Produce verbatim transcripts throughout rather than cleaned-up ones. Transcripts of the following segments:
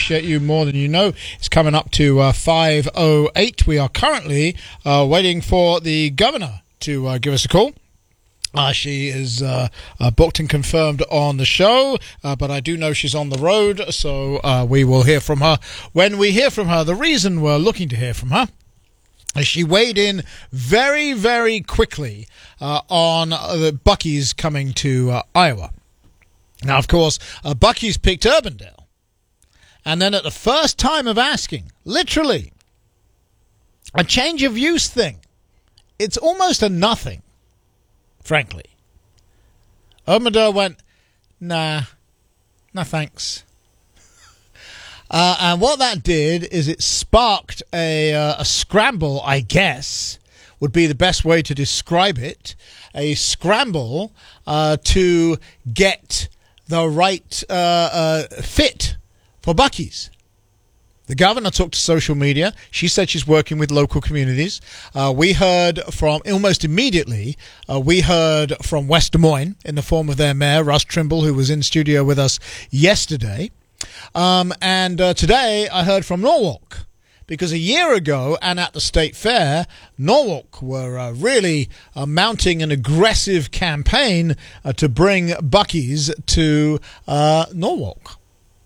appreciate you more than you know. It's coming up to uh, five oh eight. We are currently uh, waiting for the governor to uh, give us a call. Uh, she is uh, uh, booked and confirmed on the show, uh, but I do know she's on the road, so uh, we will hear from her when we hear from her. The reason we're looking to hear from her is she weighed in very, very quickly uh, on uh, the Buc-ee's coming to uh, Iowa. Now, of course, uh, Buc-ee's picked Urbandale. And then at the first time of asking, literally, a change of use thing, it's almost a nothing, frankly. Urbandale went, nah, no thanks. Uh, and what that did is it sparked a, uh, a scramble, I guess, would be the best way to describe it, a scramble uh, to get the right uh, uh, fit for Buc-ee's. The governor took to social media. She said she's working with local communities. Uh, we heard from, almost immediately, uh, we heard from West Des Moines in the form of their mayor, Russ Trimble, who was in studio with us yesterday. Um, and uh, today I heard from Norwalk, because a year ago and at the state fair, Norwalk were uh, really uh, mounting an aggressive campaign uh, to bring Buc-ee's to uh, Norwalk.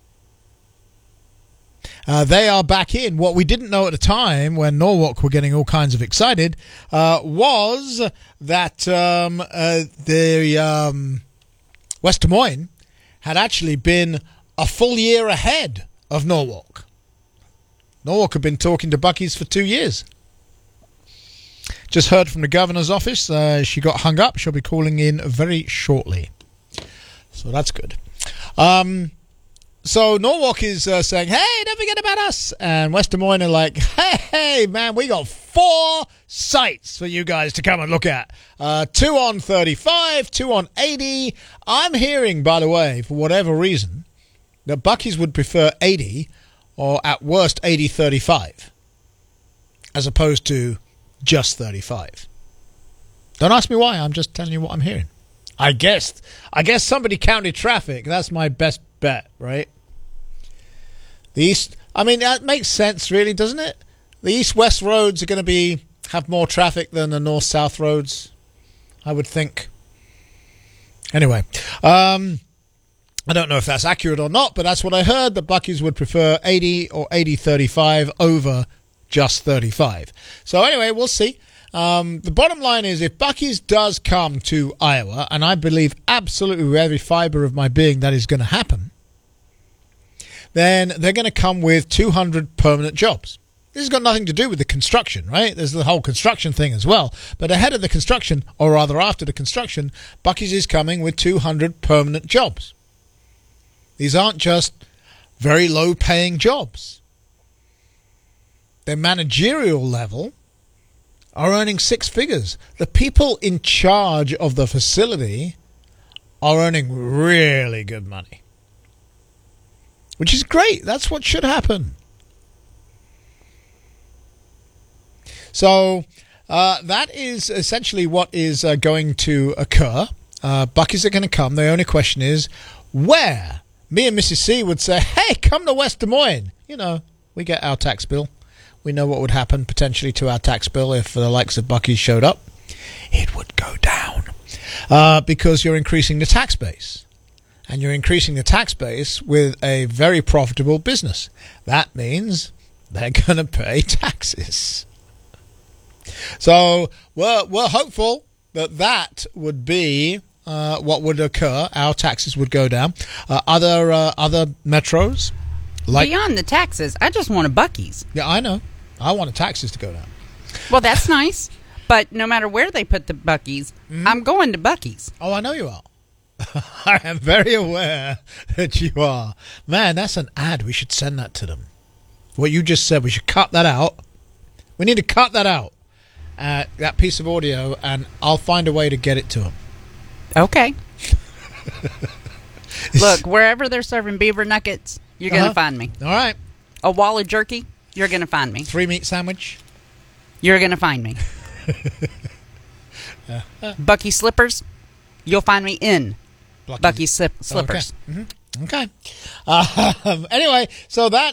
Uh, they are back in. What we didn't know at the time, when Norwalk were getting all kinds of excited, uh, was that um, uh, the um, West Des Moines had actually been a full year ahead of Norwalk. Norwalk had been talking to Buc-ee's for two years. Just heard from the governor's office. Uh, she got hung up. She'll be calling in very shortly. So that's good. Um, so Norwalk is uh, saying, hey, don't forget about us. And West Des Moines are like, hey, hey, man, we got four sites for you guys to come and look at. Uh, two on thirty-five, two on eighty. I'm hearing, by the way, for whatever reason, that Buc-ee's would prefer eighty, or at worst eighty thirty-five, as opposed to just thirty-five. Don't ask me why, I'm just telling you what I'm hearing. I guess I guess somebody counted traffic. That's my best bet, right? The east, I mean, that makes sense, really, doesn't it? The east-west roads are going to be have more traffic than the north-south roads, I would think. Anyway, um, I don't know if that's accurate or not, but that's what I heard, that Buc-ee's would prefer eighty or eighty thirty-five over just thirty-five. So anyway, we'll see. Um, the bottom line is, if Buc-ee's does come to Iowa, and I believe absolutely with every fiber of my being that is going to happen, then they're going to come with two hundred permanent jobs. This has got nothing to do with the construction, right? There's the whole construction thing as well. But ahead of the construction, or rather after the construction, Buc-ee's is coming with two hundred permanent jobs. These aren't just very low-paying jobs. Their managerial level are earning six figures. The people in charge of the facility are earning really good money, which is great. That's what should happen. So uh, that is essentially what is uh, going to occur. Uh, Buc-ee's are going to come. The only question is where. Me and Missus C would say, hey, come to West Des Moines. You know, we get our tax bill. We know what would happen potentially to our tax bill if the likes of Buc-ee's showed up. It would go down uh, because you're increasing the tax base. And you're increasing the tax base with a very profitable business. That means they're going to pay taxes. So we're, we're hopeful that that would be uh, what would occur. Our taxes would go down. Uh, other uh, other metros, like beyond the taxes, I just want a Buc-ee's. Yeah, I know. I want the taxes to go down. Well, that's nice. But no matter where they put the Buc-ee's, mm-hmm. I'm going to Buc-ee's. Oh, I know you are. I am very aware that you are. Man, that's an ad. We should send that to them. What you just said, we should cut that out. We need to cut that out. Uh, that piece of audio, and I'll find a way to get it to them. Okay. Look, wherever they're serving beaver nuggets, you're uh-huh. going to find me. All right. A wall of jerky, you're going to find me. Three meat sandwich. You're going to find me. uh, uh. Buc-ee slippers, you'll find me in Buc-ee slip- slippers. Okay. Mm-hmm. Okay. Uh, anyway, so that